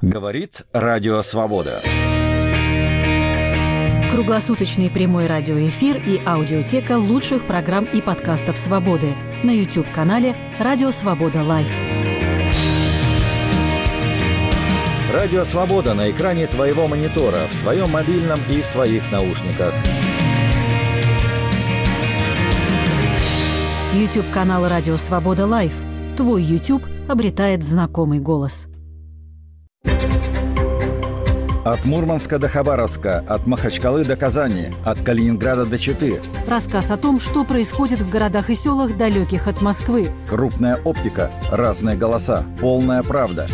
Говорит Радио Свобода. Круглосуточный прямой радиоэфир и аудиотека лучших программ и подкастов «Свободы» на YouTube-канале «Радио Свобода Лайв». Радио Свобода на экране твоего монитора, в твоем мобильном и в твоих наушниках. YouTube-канал «Радио Свобода Лайв». Твой YouTube обретает знакомый голос. От Мурманска до Хабаровска, от Махачкалы до Казани, от Калининграда до Читы. Рассказ о том, что происходит в городах и селах, далеких от Москвы. Крупная оптика, разные голоса, полная правда.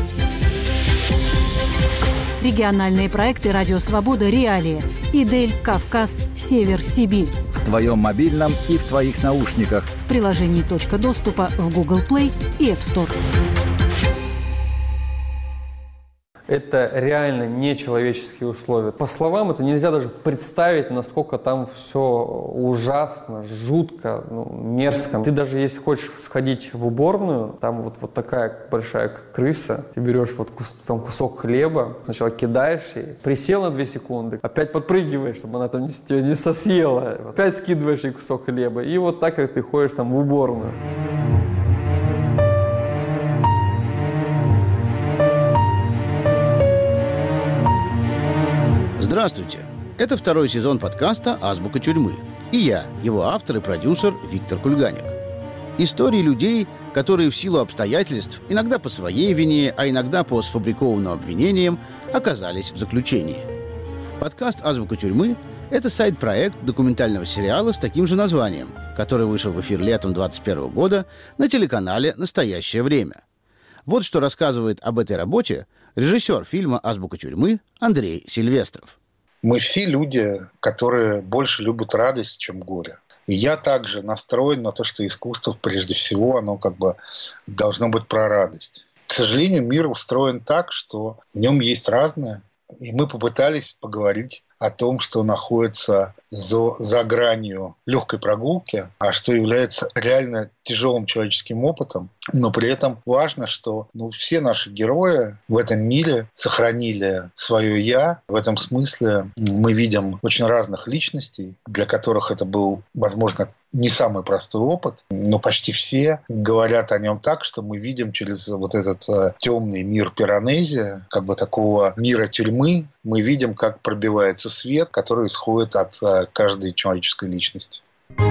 Региональные проекты «Радио Свобода. Реалии». Идель, Кавказ, Север, Сибирь. В твоем мобильном и в твоих наушниках. В приложении «Точка доступа» в Google Play и App Store. Это реально нечеловеческие условия. По словам, это нельзя даже представить, насколько там все ужасно, жутко, мерзко. Ты даже если хочешь сходить в уборную, там вот такая большая крыса, ты берешь там кусок хлеба, сначала кидаешь ей, присел на 2 секунды, опять подпрыгиваешь, чтобы она там тебя не сосъела, опять скидываешь ей кусок хлеба, и вот так, как ты ходишь там в уборную. Здравствуйте! Это второй сезон подкаста «Азбука тюрьмы». И я, его автор и продюсер Виктор Кульганик. Истории людей, которые в силу обстоятельств, иногда по своей вине, а иногда по сфабрикованным обвинениям, оказались в заключении. Подкаст «Азбука тюрьмы» — это сайт-проект документального сериала с таким же названием, который вышел в эфир летом 2021 года на телеканале «Настоящее время». Вот что рассказывает об этой работе режиссер фильма «Азбука тюрьмы» Андрей Сильвестров. Мы все люди, которые больше любят радость, чем горе. И я также настроен на то, что искусство, прежде всего, оно должно быть про радость. К сожалению, мир устроен так, что в нем есть разное. И мы попытались поговорить о том, что находится за гранью легкой прогулки, а что является реально тяжелым человеческим опытом. Но при этом важно, что все наши герои в этом мире сохранили свое «я». В этом смысле мы видим очень разных личностей, для которых это был, возможно, не самый простой опыт, но почти все говорят о нем так, что мы видим через вот этот темный мир Пиранези, такого мира тюрьмы, мы видим, как пробивается свет, который исходит от каждой человеческой личности.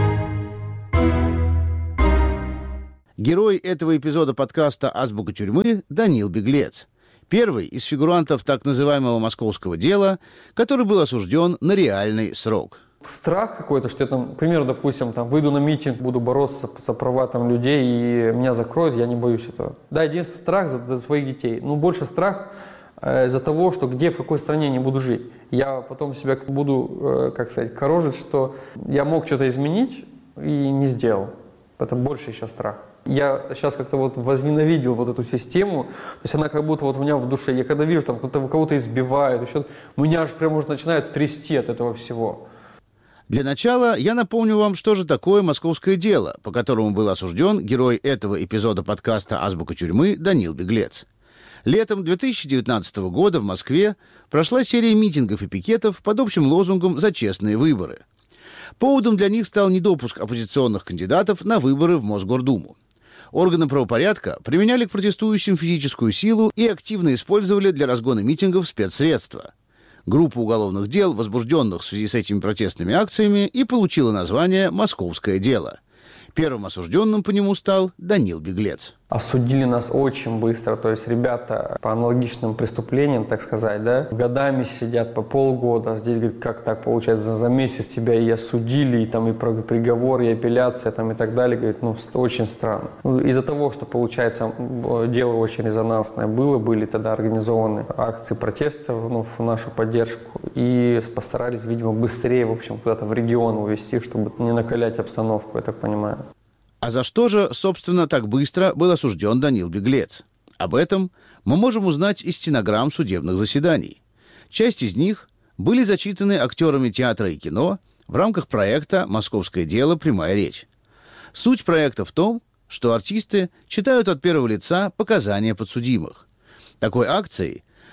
Герой этого эпизода подкаста «Азбука тюрьмы» Данил Беглец. Первый из фигурантов так называемого московского дела, который был осужден на реальный срок. Страх какой-то, что я например, допустим, выйду на митинг, буду бороться за права людей, и меня закроют, я не боюсь этого. Да, единственный страх за своих детей. Больше страх из-за того, что в какой стране я не буду жить. Я потом себя буду, корожить, что я мог что-то изменить и не сделал. Это больше еще страх. Я сейчас как-то возненавидел эту систему, то есть она как будто у меня в душе. Я когда вижу, кто-то кого-то избивает, меня аж прямо уже начинает трясти от этого всего. Для начала я напомню вам, что же такое московское дело, по которому был осужден герой этого эпизода подкаста «Азбука тюрьмы» Данил Беглец. Летом 2019 года в Москве прошла серия митингов и пикетов под общим лозунгом «За честные выборы». Поводом для них стал недопуск оппозиционных кандидатов на выборы в Мосгордуму. Органы правопорядка применяли к протестующим физическую силу и активно использовали для разгона митингов спецсредства. Группа уголовных дел, возбужденных в связи с этими протестными акциями, и получила название «Московское дело». Первым осужденным по нему стал Данил Беглец. Осудили нас очень быстро, то есть ребята по аналогичным преступлениям, так сказать, годами сидят по полгода. Здесь, говорит, как так получается, за месяц тебя и осудили, и приговор, и апелляция, и так далее, говорит, очень странно. Из-за того, что, получается, дело очень резонансное были тогда организованы акции протеста в нашу поддержку, и постарались, видимо, быстрее, куда-то в регион увезти, чтобы не накалять обстановку, я так понимаю. А за что же, собственно, так быстро был осужден Данил Беглец? Об этом мы можем узнать из стенограмм судебных заседаний. Часть из них были зачитаны актерами театра и кино в рамках проекта «Московское дело. Прямая речь». Суть проекта в том, что артисты читают от первого лица показания подсудимых. Такой акцией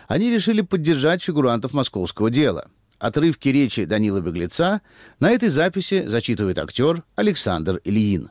Они решили поддержать фигурантов московского дела. Отрывки речи Данила Беглеца на этой записи зачитывает актер Александр Ильин.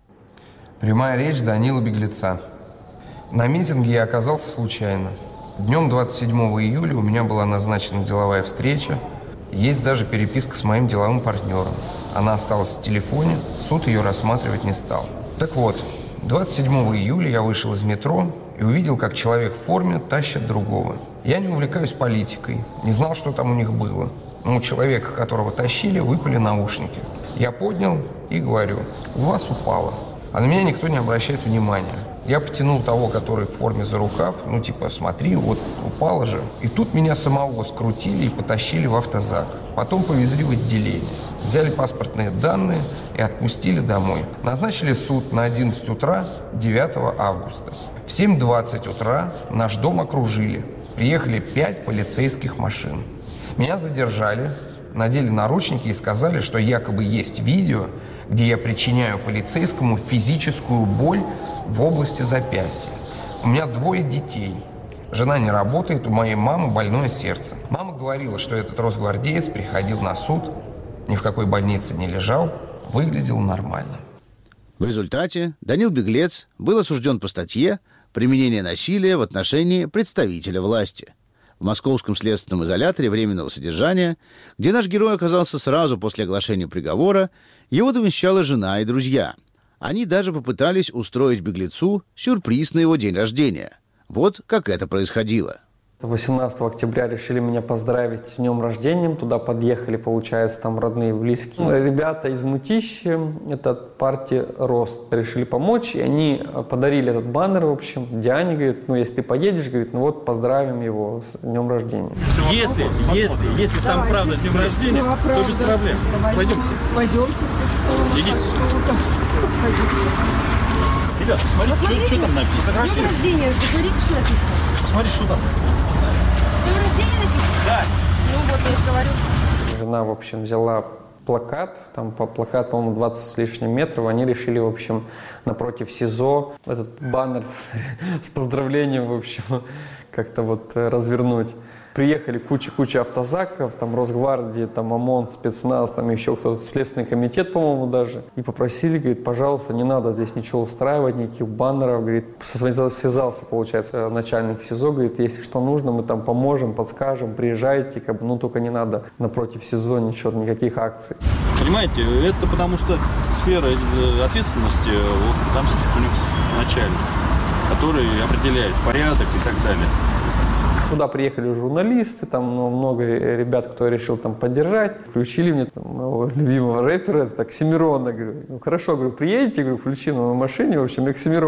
Прямая речь Данила Беглеца. На митинге я оказался случайно. Днем 27 июля у меня была назначена деловая встреча. Есть даже переписка с моим деловым партнером. Она осталась в телефоне, суд ее рассматривать не стал. Так вот, 27 июля я вышел из метро и увидел, как человек в форме тащит другого. Я не увлекаюсь политикой, не знал, что там у них было. Но у человека, которого тащили, выпали наушники. Я поднял и говорю: у вас упало. А на меня никто не обращает внимания. Я потянул того, который в форме, за рукав, смотри, вот упало же. И тут меня самого скрутили и потащили в автозак. Потом повезли в отделение. Взяли паспортные данные и отпустили домой. Назначили суд на 11 утра 9 августа. В 7:20 утра наш дом окружили. Приехали 5 полицейских машин. Меня задержали, надели наручники и сказали, что якобы есть видео, где я причиняю полицейскому физическую боль в области запястья. У меня 2 детей. Жена не работает, у моей мамы больное сердце. Мама говорила, что этот росгвардеец приходил на суд, ни в какой больнице не лежал, выглядел нормально. В результате Данил Беглец был осужден по статье «Применение насилия в отношении представителя власти» в московском следственном изоляторе временного содержания, где наш герой оказался сразу после оглашения приговора. Его довещала жена и друзья. Они даже попытались устроить беглецу сюрприз на его день рождения. Вот как это происходило. 18 октября решили меня поздравить с днем рождения. Туда подъехали, получается, там родные, близкие. Ребята из Мытищи, это партия «Рост», решили помочь. И они подарили этот баннер, в общем, Диане, говорит, если ты поедешь, говорит, поздравим его с днем рождения. Если там правда день рождения, то без проблем. Пойдемте. Пойдемте. Идите. Ребята, смотрите, что там написано. Днем рождения, посмотрите, что написано. Посмотри, что там. Днем рождения написано? Да. Вот я же говорю. Жена, в общем, взяла плакат, там плакат, по-моему, 20 с лишним метров. Они решили, в общем, напротив СИЗО этот баннер с поздравлением, в общем, как-то развернуть. Приехали куча автозаков, там Росгвардии, там ОМОН, спецназ, там еще кто-то, Следственный комитет, по-моему, даже. И попросили, говорит, пожалуйста, не надо здесь ничего устраивать, никаких баннеров, говорит. Связался, получается, начальник СИЗО, говорит, если что нужно, мы там поможем, подскажем, приезжайте, только не надо напротив СИЗО ничего, никаких акций. Понимаете, это потому что сфера ответственности, там сидит у них начальник, который определяет порядок и так далее. Туда приехали журналисты, там много ребят, кто решил там поддержать. Включили мне моего любимого рэпера, это Оксимирона. Говорю, хорошо, приедете, включи на машине, в общем, Оксимирон.